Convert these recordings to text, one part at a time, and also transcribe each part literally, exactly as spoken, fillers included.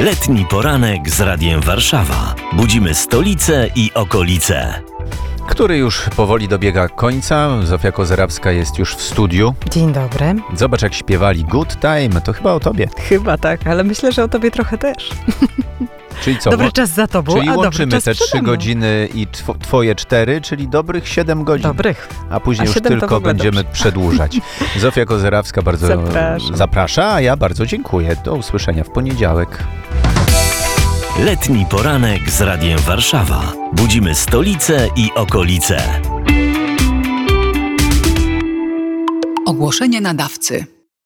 Letni poranek z Radiem Warszawa. Budzimy stolicę i okolice. Który już powoli dobiega końca. Zofia Kozerabska jest już w studiu. Dzień dobry. Zobacz, jak śpiewali Good Time. To chyba o tobie. Chyba tak, ale myślę, że o tobie trochę też. Czyli co? Dobry czas za tobą, Czyli a łączymy dobry czas te trzy mną. godziny i tw- twoje cztery, czyli dobrych siedem godzin. Dobrych. A później A już siedem to w tylko ogóle będziemy dobrze. przedłużać. Zofia Kozerabska bardzo Zapraszam. zaprasza, a ja bardzo dziękuję. Do usłyszenia w poniedziałek. Letni poranek z Radiem Warszawa. Budzimy stolicę i okolice. Ogłoszenie nadawcy.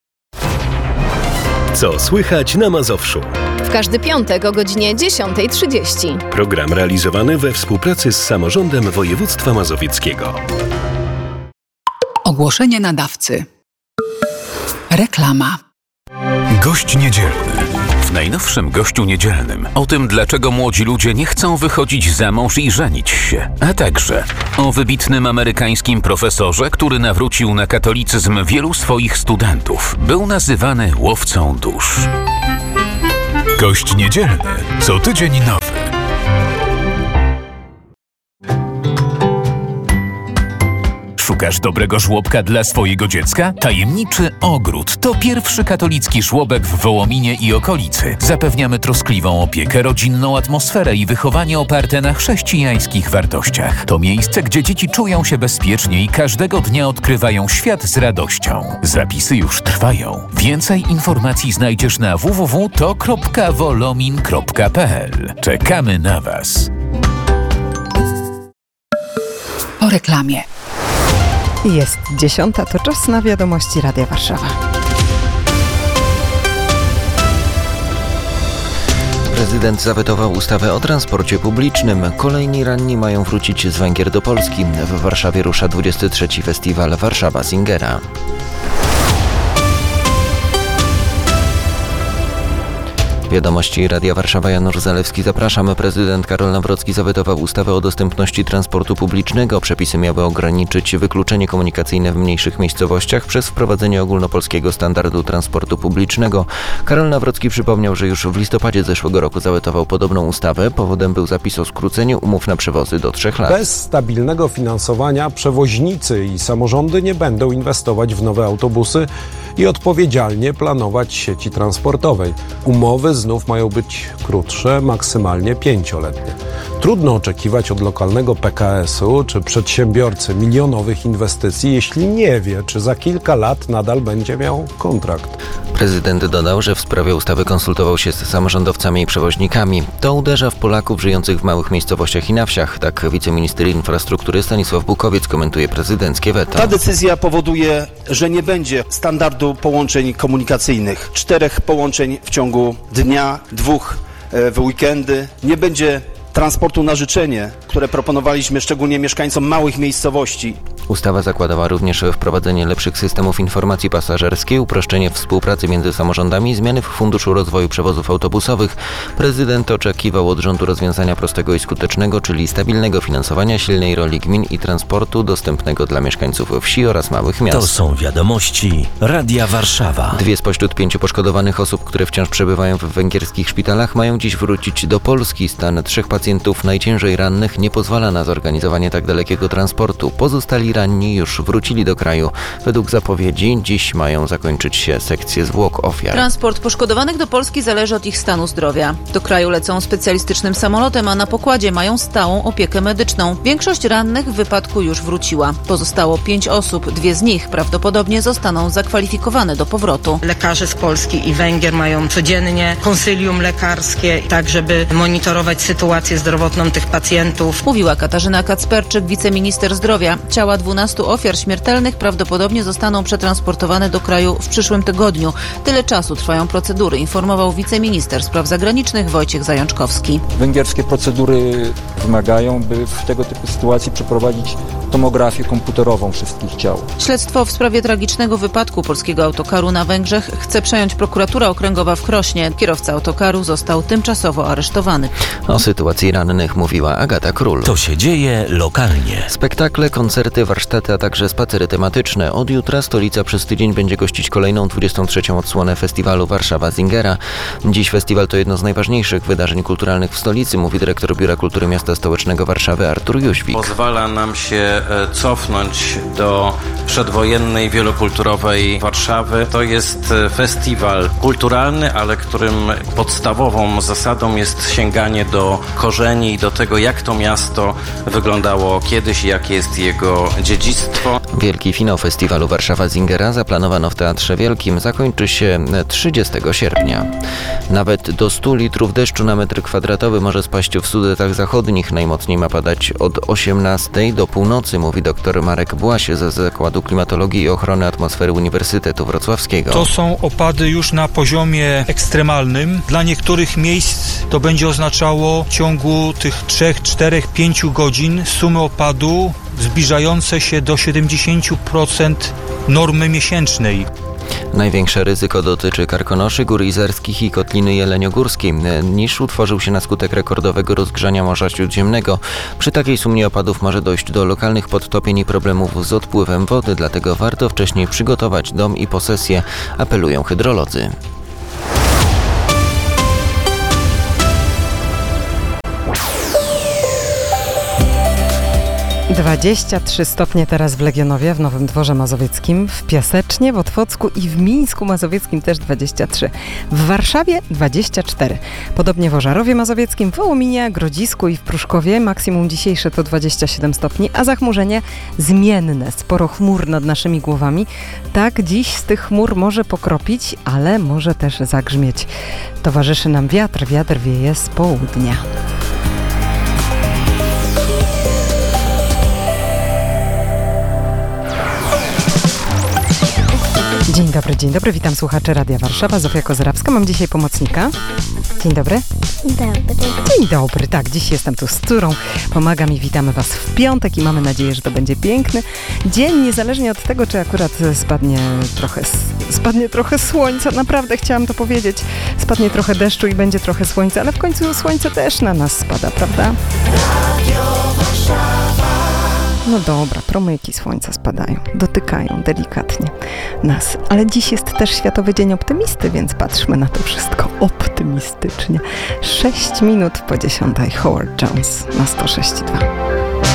Co słychać na Mazowszu? W każdy piątek o godzinie dziesiąta trzydzieści. Program realizowany we współpracy z Samorządem Województwa Mazowieckiego. Ogłoszenie nadawcy. Reklama. Gość niedzielny. W najnowszym Gościu Niedzielnym o tym, dlaczego młodzi ludzie nie chcą wychodzić za mąż i żenić się, a także o wybitnym amerykańskim profesorze, który nawrócił na katolicyzm wielu swoich studentów. Był nazywany łowcą dusz. Gość Niedzielny. Co tydzień nowy. Szukasz dobrego żłobka dla swojego dziecka? Tajemniczy Ogród to pierwszy katolicki żłobek w Wołominie i okolicy. Zapewniamy troskliwą opiekę, rodzinną atmosferę i wychowanie oparte na chrześcijańskich wartościach. To miejsce, gdzie dzieci czują się bezpiecznie i każdego dnia odkrywają świat z radością. Zapisy już trwają. Więcej informacji znajdziesz na w w w kropka to wolomin kropka p l. Czekamy na Was. Po reklamie. Jest dziesiąta, to czas na wiadomości Radia Warszawa. Prezydent zawetował ustawę o transporcie publicznym. Kolejni ranni mają wrócić z Węgier do Polski. W Warszawie rusza dwudziesty trzeci festiwal Warszawa Singera. Wiadomości Radia Warszawa, Janusz Zalewski, zapraszamy. Prezydent Karol Nawrocki zawetował ustawę o dostępności transportu publicznego. Przepisy miały ograniczyć wykluczenie komunikacyjne w mniejszych miejscowościach przez wprowadzenie ogólnopolskiego standardu transportu publicznego. Karol Nawrocki przypomniał, że już w listopadzie zeszłego roku zawetował podobną ustawę. Powodem był zapis o skróceniu umów na przewozy do trzech lat. Bez stabilnego finansowania przewoźnicy i samorządy nie będą inwestować w nowe autobusy i odpowiedzialnie planować sieci transportowej. Umowy znów mają być krótsze, maksymalnie pięcioletnie. Trudno oczekiwać od lokalnego P K S u czy przedsiębiorcy milionowych inwestycji, jeśli nie wie, czy za kilka lat nadal będzie miał kontrakt. Prezydent dodał, że w sprawie ustawy konsultował się z samorządowcami i przewoźnikami. To uderza w Polaków żyjących w małych miejscowościach i na wsiach. Tak wiceminister infrastruktury Stanisław Bukowiec komentuje prezydenckie weto. Ta decyzja powoduje, że nie będzie standardu połączeń komunikacyjnych. Czterech połączeń w ciągu dnia, dwóch w weekendy. Nie będzie transportu na życzenie, które proponowaliśmy szczególnie mieszkańcom małych miejscowości. Ustawa zakładała również wprowadzenie lepszych systemów informacji pasażerskiej, uproszczenie współpracy między samorządami i zmiany w Funduszu Rozwoju Przewozów Autobusowych. Prezydent oczekiwał od rządu rozwiązania prostego i skutecznego, czyli stabilnego finansowania, silnej roli gmin i transportu dostępnego dla mieszkańców wsi oraz małych miast. To są wiadomości Radia Warszawa. Dwie spośród pięciu poszkodowanych osób, które wciąż przebywają w węgierskich szpitalach, mają dziś wrócić do Polski. Stan trzech pacjentów najciężej rannych nie pozwala na zorganizowanie tak dalekiego transportu. Pozostali ranni już wrócili do kraju. Według zapowiedzi dziś mają zakończyć się sekcje zwłok ofiar. Transport poszkodowanych do Polski zależy od ich stanu zdrowia. Do kraju lecą specjalistycznym samolotem, a na pokładzie mają stałą opiekę medyczną. Większość rannych w wypadku już wróciła. Pozostało pięć osób. Dwie z nich prawdopodobnie zostaną zakwalifikowane do powrotu. Lekarze z Polski i Węgier mają codziennie konsylium lekarskie, tak żeby monitorować sytuację zdrowotną tych pacjentów. Mówiła Katarzyna Kacperczyk, wiceminister zdrowia. Ciała dwunastu ofiar śmiertelnych prawdopodobnie zostaną przetransportowane do kraju w przyszłym tygodniu. Tyle czasu trwają procedury, informował wiceminister spraw zagranicznych Wojciech Zajączkowski. Węgierskie procedury wymagają, by w tego typu sytuacji przeprowadzić tomografię komputerową wszystkich ciał. Śledztwo w sprawie tragicznego wypadku polskiego autokaru na Węgrzech chce przejąć prokuratura okręgowa w Krośnie. Kierowca autokaru został tymczasowo aresztowany. O sytuacji rannych mówiła Agata Król. To się dzieje lokalnie. Spektakle, koncerty, warsztaty, a także spacery tematyczne. Od jutra stolica przez tydzień będzie gościć kolejną dwudziestą trzecią odsłonę festiwalu Warszawa Singera. Dziś festiwal to jedno z najważniejszych wydarzeń kulturalnych w stolicy, mówi dyrektor Biura Kultury Miasta Stołecznego Warszawy Artur Jóźwik. Pozwala nam się cofnąć do przedwojennej, wielokulturowej Warszawy. To jest festiwal kulturalny, ale którym podstawową zasadą jest sięganie do korzeni i do tego, jak to miasto wyglądało kiedyś i jakie jest jego dziedzictwo. Wielki finał festiwalu Warszawa Singera zaplanowano w Teatrze Wielkim. Zakończy się trzydziestego sierpnia. Nawet do stu litrów deszczu na metr kwadratowy może spaść w Sudetach Zachodnich. Najmocniej ma padać od osiemnastej do północy, mówi dr Marek Błaś ze Zakładu Klimatologii i Ochrony Atmosfery Uniwersytetu Wrocławskiego. To są opady już na poziomie ekstremalnym. Dla niektórych miejsc to będzie oznaczało w ciągu tych trzech, czterech, pięciu godzin sumy opadu zbliżające się do siedemdziesiąt procent normy miesięcznej. Największe ryzyko dotyczy Karkonoszy, Gór Izerskich i Kotliny Jeleniogórskiej. Niż utworzył się na skutek rekordowego rozgrzania Morza Śródziemnego. Przy takiej sumie opadów może dojść do lokalnych podtopień i problemów z odpływem wody, dlatego warto wcześniej przygotować dom i posesję, apelują hydrolodzy. dwadzieścia trzy stopnie teraz w Legionowie, w Nowym Dworze Mazowieckim, w Piasecznie, w Otwocku i w Mińsku Mazowieckim też dwadzieścia trzy. W Warszawie dwadzieścia cztery. Podobnie w Ożarowie Mazowieckim, w Wołominie, Grodzisku i w Pruszkowie. Maksimum dzisiejsze to dwadzieścia siedem stopni, a zachmurzenie zmienne. Sporo chmur nad naszymi głowami. Tak, dziś z tych chmur może pokropić, ale może też zagrzmieć. Towarzyszy nam wiatr. Wiatr wieje z południa. Dzień dobry, dzień dobry, witam słuchaczy Radia Warszawa, Zofia Kozerowska. Mam dzisiaj pomocnika. Dzień dobry. Dobry. Dzień dobry, tak, dziś jestem tu z córą, pomagam i witamy Was w piątek i mamy nadzieję, że to będzie piękny dzień, niezależnie od tego, czy akurat spadnie trochę, spadnie trochę słońca, naprawdę chciałam to powiedzieć, spadnie trochę deszczu i będzie trochę słońca, ale w końcu słońce też na nas spada, prawda? Radio Warszawa. No dobra, promyki słońca spadają, dotykają delikatnie nas. Ale dziś jest też Światowy Dzień Optymisty, więc patrzmy na to wszystko optymistycznie. Sześć minut po dziesiątej. Howard Jones na sto sześć i dwa.